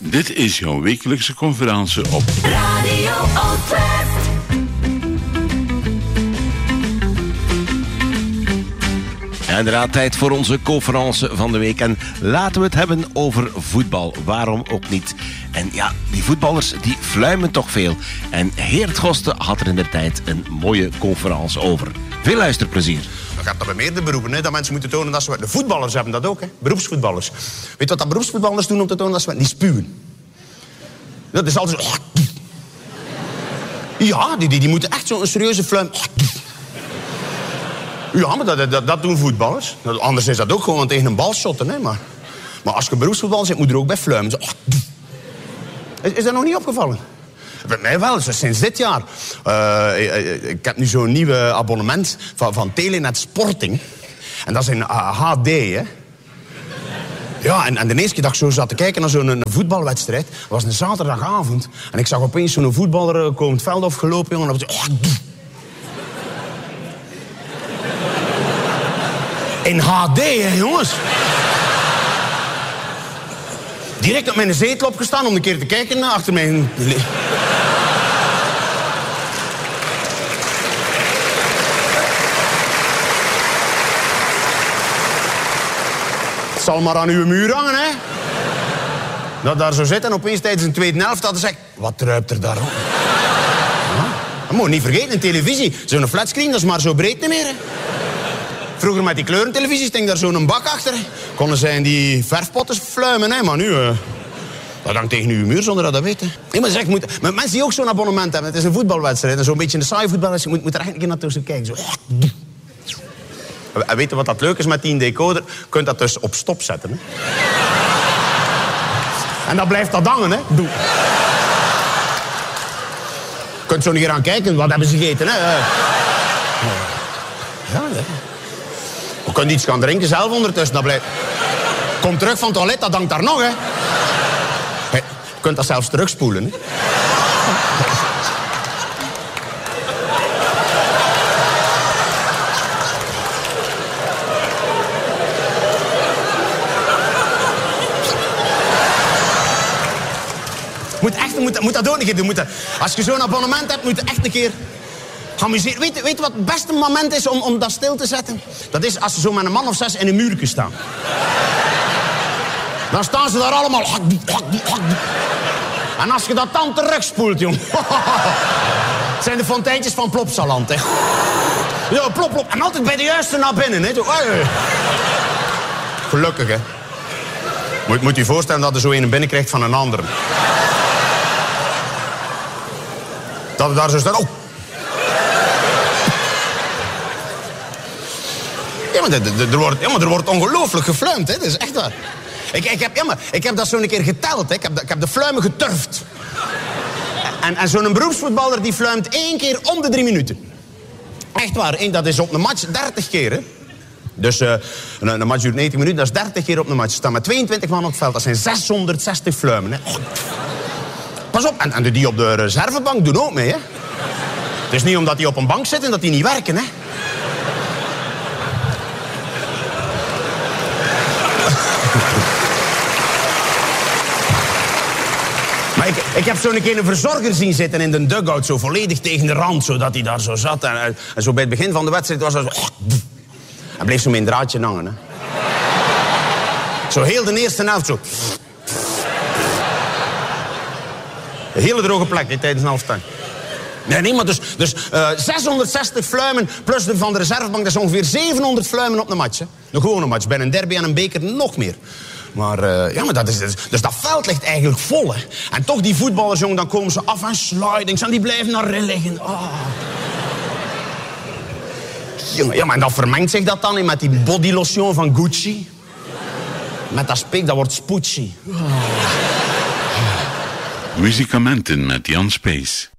Dit is jouw wekelijkse conferentie op Radio Oud-West. Ja, inderdaad, tijd voor onze conferentie van de week. En laten we het hebben over voetbal. Waarom ook niet? En ja, die voetballers die fluimen toch veel. En Geert Goste had er in de tijd een mooie conferentie over. Veel luisterplezier. Dat gaat dat bij meerdere beroepen, hè? Dat mensen moeten tonen dat ze... De voetballers hebben dat ook, hè? Beroepsvoetballers. Weet je wat dat beroepsvoetballers doen om te tonen dat ze... Die spuwen. Dat is altijd zo... Ja, die moeten echt zo'n serieuze fluim... Ja, maar dat doen voetballers. Anders is dat ook gewoon tegen een bal shotten, hè? Maar als je beroepsvoetballer zit, moet er ook bij fluimen. Zo... Is dat nog niet opgevallen? Bij mij wel, sinds dit jaar. Ik heb nu zo'n nieuw abonnement van Telenet Sporting. En dat is in HD, hè. Ja, en de eerste keer dat ik zo zat te kijken naar zo'n voetbalwedstrijd... was een zaterdagavond. En ik zag opeens zo'n voetballer komen het veld afgelopen, jongen. En dat was zo... In HD, hè, jongens. Direct op mijn zetel opgestaan om een keer te kijken achter mijn... Het zal maar aan uw muur hangen, hè. Dat daar zo zit en opeens tijdens een tweede helft dat zegt... Wat druipt er daar op? Ja? Dat moet je niet vergeten, een televisie. Zo'n flatscreen, dat is maar zo breed niet meer, hè. Vroeger met die kleurentelevisies sting daar zo'n bak achter. Konden zij in die verfpotten fluimen, hè. Maar nu... dat hangt tegen uw muur zonder dat dat weet, hè. Nee, maar zeg, met mensen die ook zo'n abonnement hebben... Het is een voetbalwedstrijd, zo'n beetje een saaie voetbalwedstrijd... moet er echt een keer naartoe kijken. Zo. En weet je wat dat leuk is met die decoder? Je kunt dat dus op stop zetten, hè. En dan blijft dat hangen, hè. Doe. Je kunt zo niet gaan kijken, wat hebben ze gegeten, hè. Ja, hè. Je kunt iets gaan drinken zelf ondertussen. Dat blijft... Kom terug van het toilet, dat hangt daar nog, hè. Je kunt dat zelfs terugspoelen, hè. Moet dat ook een keer doen. Als je zo'n abonnement hebt, moet je echt een keer amuseren. Weet je wat het beste moment is om dat stil te zetten? Dat is als ze zo met een man of 6 in een muurtje staan. Dan staan ze daar allemaal... En als je dat dan terugspoelt, jong... Het zijn de fonteintjes van Plopsaland, hè. Ja, plop, plop. En altijd bij de juiste naar binnen, hè. Gelukkig, hè. Moet je voorstellen dat er zo een binnenkrijgt van een ander. Dat het daar zo staat... Oh. Ja, maar er wordt ongelooflijk gefluimd, hè. Dat is echt waar. Ik heb dat zo een keer geteld, hè. Ik heb de fluimen geturfd. En zo'n beroepsvoetballer die fluimt 1 keer om de 3 minuten. Echt waar, dat is op een match 30 keer, hè. Dus een match duurt 90 minuten, dat is 30 keer op een match. Er staan met 22 man op het veld, dat zijn 660 fluimen, hè. Pas op, en die op de reservebank doen ook mee, hè. Het is niet omdat die op een bank zitten dat die niet werken, hè. Maar ik heb zo'n keer een verzorger zien zitten in de dugout, zo volledig tegen de rand, zodat hij daar zo zat. En zo bij het begin van de wedstrijd was hij zo... Hij bleef zo met een draadje hangen, hè. Zo heel de eerste helft, zo... Een hele droge plek, hè, tijdens een halftijd. Nee, maar dus 660 fluimen plus de van de reservebank, dat is ongeveer 700 fluimen op een match, hè. Een gewone match, bij een derby en een beker nog meer. Maar, ja, maar dat is... Dus dat veld ligt eigenlijk vol, hè. En toch die voetballers, jongen, dan komen ze af aan slidings en die blijven naar liggen. Oh. Jongen, ja, maar dan vermengt zich dat dan met die bodylotion van Gucci. Met dat spik, dat wordt spoetsie. Oh. Muziekamenten met Jan Spees.